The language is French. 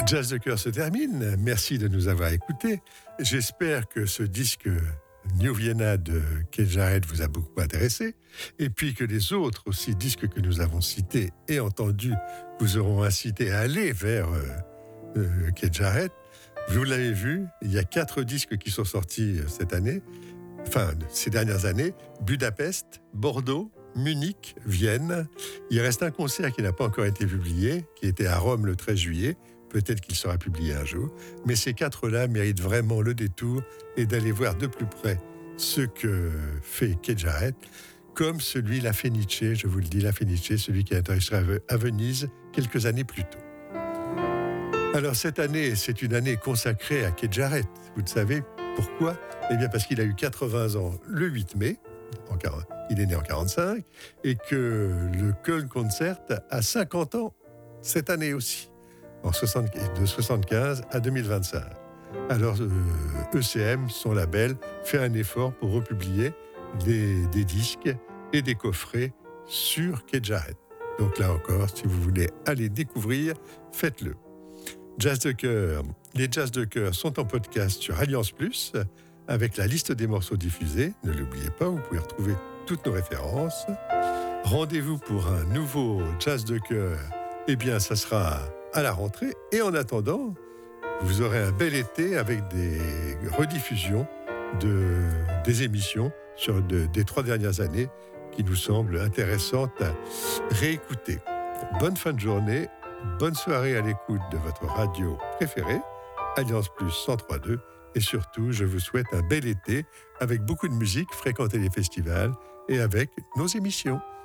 Jazz de cœur se termine. Merci de nous avoir écoutés. J'espère que ce disque New Vienna de Keith Jarrett vous a beaucoup intéressé et puis que les autres aussi disques que nous avons cités et entendus vous auront incité à aller vers Keith Jarrett. Vous l'avez vu, il y a 4 disques qui sont sortis cette année, ces dernières années. Budapest, Bordeaux, Munich, Vienne. Il reste un concert qui n'a pas encore été publié, qui était à Rome le 13 juillet. Peut-être qu'il sera publié un jour. Mais ces 4-là méritent vraiment le détour et d'aller voir de plus près ce que fait Keith Jarrett, comme celui l'a fait Nietzsche, je vous le dis, l'a fait Nietzsche, celui qui a enregistré à Venise quelques années plus tôt. Alors cette année, c'est une année consacrée à Keith Jarrett. Vous le savez pourquoi ? Eh bien parce qu'il a eu 80 ans le 8 mai, il est né en 1945, et que le Köln Concert a 50 ans cette année aussi. De 1975 à 2025. Alors, ECM, son label, fait un effort pour republier des disques et des coffrets sur Keith Jarrett. Donc là encore, si vous voulez aller découvrir, faites-le. Jazz de cœur. Les Jazz de cœur sont en podcast sur Alliance Plus, avec la liste des morceaux diffusés. Ne l'oubliez pas, vous pouvez retrouver toutes nos références. Rendez-vous pour un nouveau Jazz de cœur. Eh bien, ça sera à la rentrée. Et en attendant, vous aurez un bel été avec des rediffusions des émissions des 3 dernières années qui nous semblent intéressantes à réécouter. Bonne fin de journée, bonne soirée à l'écoute de votre radio préférée, Alliance Plus 103.2. Et surtout, je vous souhaite un bel été avec beaucoup de musique, fréquentez les festivals et avec nos émissions.